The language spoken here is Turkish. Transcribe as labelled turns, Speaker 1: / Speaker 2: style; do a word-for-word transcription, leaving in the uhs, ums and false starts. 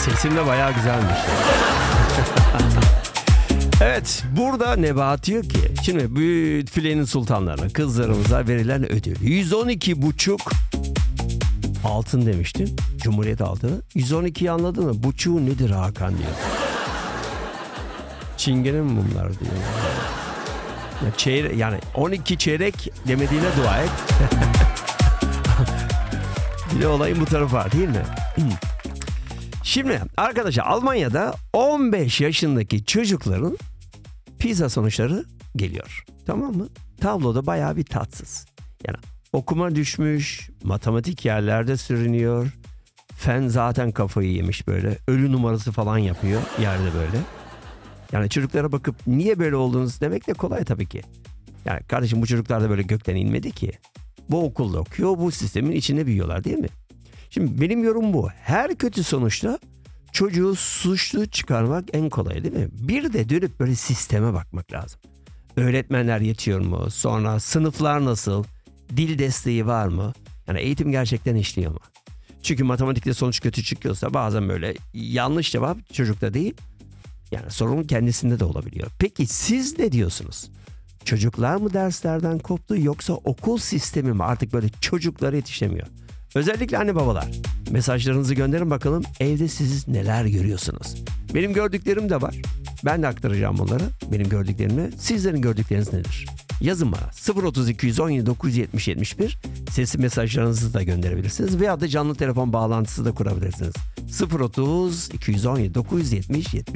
Speaker 1: Sesim de bayağı güzelmiş. Evet, burada Nebahat diyor ki, şimdi bu filenin sultanlarına, kızlarımıza verilen ödül yüz on iki buçuk altın demiştim. Cumhuriyet altını. yüz on ikiyi anladın mı? Buçuğu nedir Hakan diyor. Çingene mi bunlar diyor. Ya çeyre, yani on iki çeyrek demediğine dua et. Bir de olayın bu tarafı var değil mi? Şimdi arkadaşlar, Almanya'da on beş yaşındaki çocukların PISA sonuçları geliyor. Tamam mı? Tabloda bayağı bir tatsız. Yani okuma düşmüş, matematik yerlerde sürünüyor. Fen zaten kafayı yemiş böyle. Ölü numarası falan yapıyor yerde böyle. Yani çocuklara bakıp niye böyle olduğunuzu demek de kolay tabii ki. Yani kardeşim, bu çocuklar da böyle gökten inmedi ki. Bu okulda okuyor, bu sistemin içinde büyüyorlar değil mi? Şimdi benim yorum bu. Her kötü sonuçta çocuğu suçlu çıkarmak en kolay değil mi? Bir de dönüp böyle sisteme bakmak lazım. Öğretmenler yetiyor mu? Sonra sınıflar nasıl? Dil desteği var mı? Yani eğitim gerçekten işliyor mu? Çünkü matematikte sonuç kötü çıkıyorsa bazen böyle yanlış cevap çocukta değil, yani sorunun kendisinde de olabiliyor. Peki siz ne diyorsunuz? Çocuklar mı derslerden koptu, yoksa okul sistemi mi artık böyle çocuklara yetişemiyor? Özellikle anne babalar, mesajlarınızı gönderin bakalım, evde siz neler görüyorsunuz? Benim gördüklerim de var. Ben de aktaracağım onları, benim gördüklerimi. Sizlerin gördükleriniz nedir? Yazın bana. sıfır otuz iki yüz on yedi dokuz yüz yetmiş yetmiş bir sesli mesajlarınızı da gönderebilirsiniz veya da canlı telefon bağlantısı da kurabilirsiniz. sıfır otuz iki yüz on yedi dokuz yüz yetmiş yetmiş